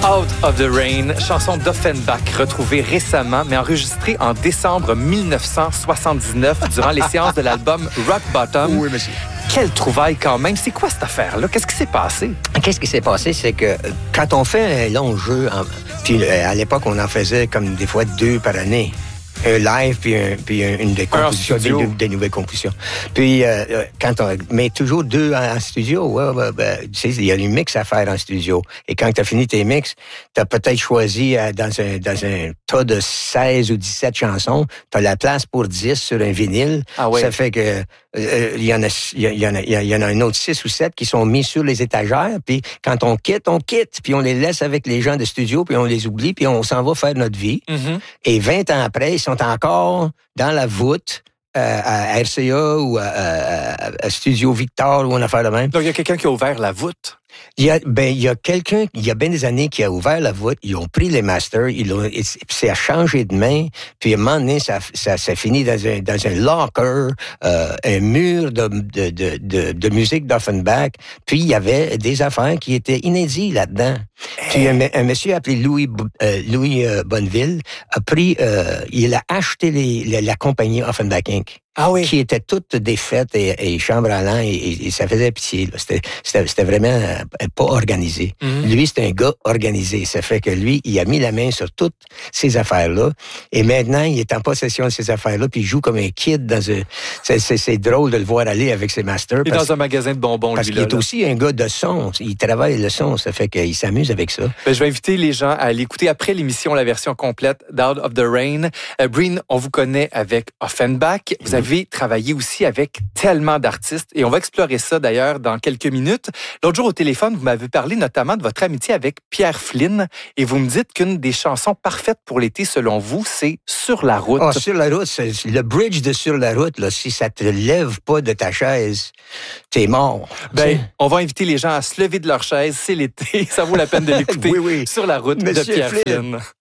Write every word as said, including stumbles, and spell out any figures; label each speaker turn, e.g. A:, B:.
A: Out of the Rain, chanson d'Offenbach retrouvée récemment, mais enregistrée en décembre dix-neuf cent soixante-dix-neuf durant les séances de l'album Rock Bottom.
B: Oui, monsieur.
A: Quelle trouvaille quand même. C'est quoi cette affaire-là? Qu'est-ce qui s'est passé?
B: Qu'est-ce qui s'est passé? C'est que quand on fait un long jeu, en, puis à l'époque, on en faisait comme des fois deux par année. Un live, puis, un, puis un, une des compositions, des, des nouvelles compositions. Puis, euh, quand on, mais toujours deux en, en studio. Ouais, ouais, ben, tu sais, il y a des mix à faire en studio. Et quand tu as fini tes mix, tu as peut-être choisi euh, dans, un, dans un tas de seize ou dix-sept chansons, tu as la place pour dix sur un vinyle.
C: Ah oui.
B: Ça fait que euh, il y en a, il y en a, il y en a un autre six ou sept qui sont mis sur les étagères. Puis, quand on quitte, on quitte. Puis, on les laisse avec les gens de studio, puis on les oublie, puis on s'en va faire notre vie.
A: Mm-hmm.
B: Et vingt ans après, ils sont encore dans la voûte euh, à R C A ou à, à, à Studio Victor ou une affaire de même.
A: Donc, il y a quelqu'un qui a ouvert la voûte?
B: Il y a, ben, il y a quelqu'un, il y a bien des années, qui a ouvert la voûte, ils ont pris les masters, ils ont, ça a changé de main, puis à un moment donné, ça, ça, ça finit dans un, dans un locker, euh, un mur de, de, de, de, de musique d'Offenbach, puis il y avait des affaires qui étaient inédites là-dedans. Puis un, un monsieur appelé Louis, euh, Louis euh, Bonneville a pris, euh, il a acheté les, la, la compagnie Offenbach Incorporated.
A: Ah oui.
B: Qui était toute défaite et, et chambranlant et, et, et ça faisait pitié. Là. C'était, c'était, c'était vraiment euh, pas organisé. Mm-hmm. Lui, c'est un gars organisé. Ça fait que lui, il a mis la main sur toutes ces affaires-là. Et maintenant, il est en possession de ces affaires-là, puis il joue comme un kid dans un... C'est, c'est, c'est drôle de le voir aller avec ses masters.
A: Il est dans un magasin de bonbons,
B: parce
A: lui,
B: qu'il
A: là,
B: est
A: là.
B: aussi un gars de son. Il travaille le son. Ça fait qu'il s'amuse avec ça.
A: Ben, je vais inviter les gens à l'écouter après l'émission, la version complète d'Out of the Rain. Euh, Breen, on vous connaît avec Offenbach. Vous mm-hmm. avez travaillé aussi avec tellement d'artistes et on va explorer ça d'ailleurs dans quelques minutes. L'autre jour au téléphone, vous m'avez parlé notamment de votre amitié avec Pierre Flynn et vous me dites qu'une des chansons parfaites pour l'été selon vous, c'est Sur la route.
B: Oh, sur la route, c'est le bridge de Sur la route, là, si ça te lève pas de ta chaise, t'es mort.
A: Ben, on va inviter les gens à se lever de leur chaise, c'est l'été, ça vaut la peine de l'écouter.
B: Oui, oui.
A: Sur la route
B: Monsieur
A: de Pierre
B: Flynn.
A: Flynn.